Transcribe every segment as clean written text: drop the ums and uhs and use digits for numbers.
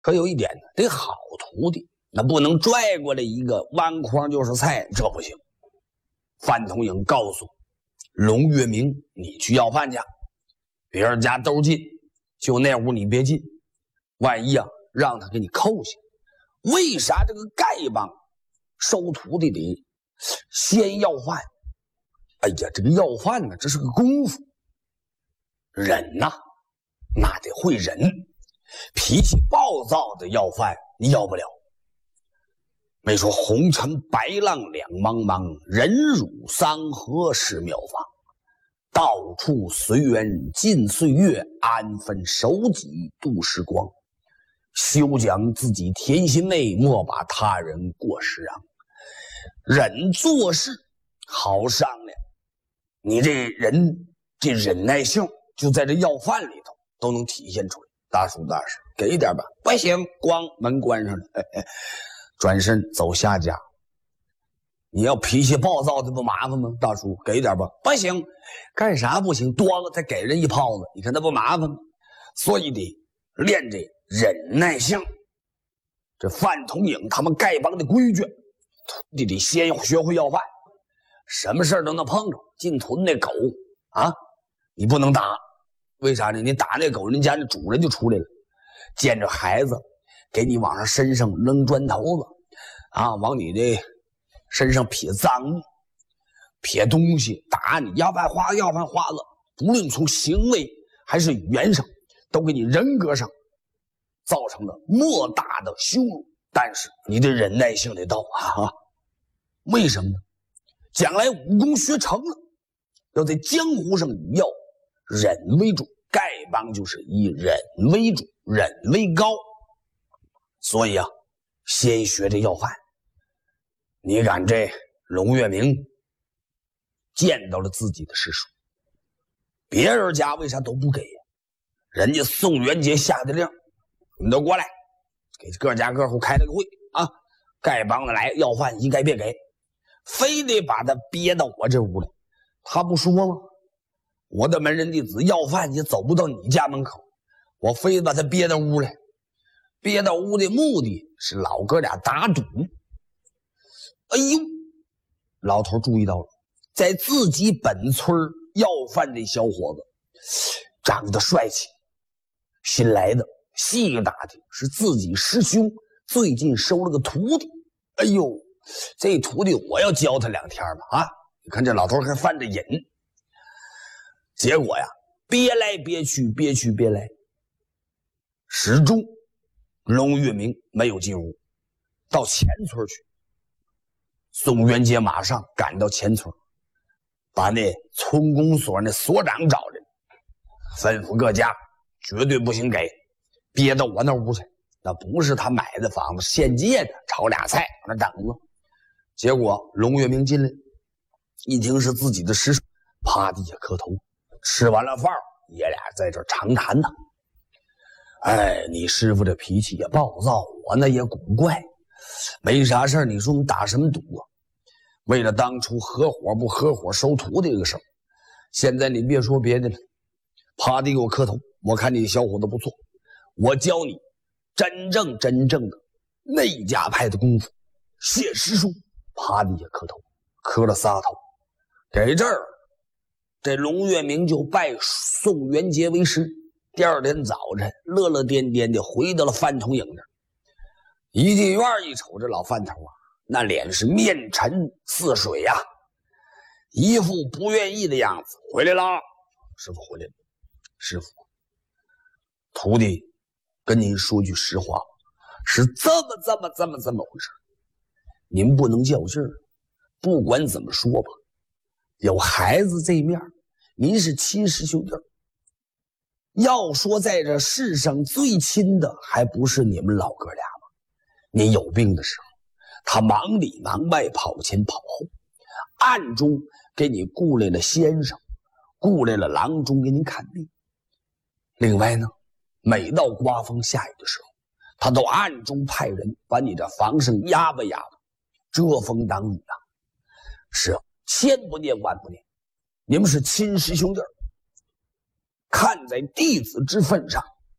可有一点呢，得好徒弟，那不能拽过来一个碗筐就是菜，这不行。范同颖告诉龙月明，你去要饭去，别人家都进，就那屋你别进，万一让他给你扣下。为啥这个丐帮收徒弟得先要饭？哎呀，这个要饭呢，这是个功夫，忍呐，那得会忍。脾气暴躁的要饭你要不了。没说红尘白浪两茫茫，忍辱桑河是妙方。到处随缘尽岁月，安分守己度时光。休讲自己甜心媚，莫把他人过失让。忍做事好商量，你这人这忍耐性就在这要饭里头都能体现出来。大叔大师，给一点吧。不行，咣，门关上了。转身走下家。你要脾气暴躁的不麻烦吗？大叔，给一点吧。不行，干啥不行？多了再给人一炮子，你看那不麻烦吗？所以得练这忍耐性。这范同颖他们丐帮的规矩，徒弟得先学会要饭，什么事都能碰着。进屯那狗啊，你不能打，为啥呢？你打那狗，人家那主人就出来了，见着孩子，给你往上身上扔砖头子啊，往你的身上撇脏物、撇东西，打你，要饭花子，不论从行为还是语言上，都给你人格上造成了莫大的羞辱。但是你的忍耐性得到啊！为什么呢？将来武功学成了，要在江湖上要忍为主，丐帮就是以忍为主，忍为高。所以先学这要饭。你看这龙月明见到了自己的师叔，别人家为啥都不给呀？人家宋元杰下的令，你们都过来，给各家各户开了个会啊！丐帮的来要饭一概别给，非得把他憋到我这屋来。他不说吗？我的门人弟子要饭也走不到你家门口，我非得把他憋到屋来。憋到屋的目的是老哥俩打赌。哎呦，老头注意到了，在自己本村要饭的小伙子长得帅气，新来的，细打听是自己师兄最近收了个徒弟。哎呦，这徒弟我要教他2天吧啊！你看这老头还犯着瘾。结果呀，憋来憋去，憋来，始终龙月明没有进屋，到前村去。宋元杰马上赶到前村，把那村公所那所长找人，吩咐各家绝对不行给，憋到我那屋去。那不是他买的房子，现借的，炒俩菜往那等着。结果龙月明进来，一听是自己的师叔，趴地下磕头。吃完了饭，爷俩在这长谈呢。哎，你师傅这脾气也暴躁，我呢也古怪，没啥事你说我们打什么赌啊？为了当初合伙不合伙收徒弟这个事儿，现在你别说别的了，趴地给我磕头。我看你小伙子不错，我教你真正的内家派的功夫。谢师叔，趴地下磕头，磕了3头。给这儿，这龙月明就拜宋元杰为师。第二天早晨，乐乐颠颠的回到了范同颖那儿。一进院一瞅，这老范头那脸是面沉似水呀，一副不愿意的样子。回来了，师傅回来了。师傅，徒弟跟您说句实话，是这么回事。您不能较劲儿。不管怎么说吧，有孩子这面，您是亲师兄弟。要说在这世上最亲的，还不是你们老哥俩吗？您有病的时候，他忙里忙外，跑前跑后，暗中给你雇来了先生，雇来了郎中给您看病。另外呢，每到刮风下雨的时候，他都暗中派人把你这房上压吧，遮风挡雨啊。是千不念万不念，你们是亲师兄弟，看在弟子之份上，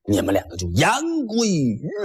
你们两个就言归于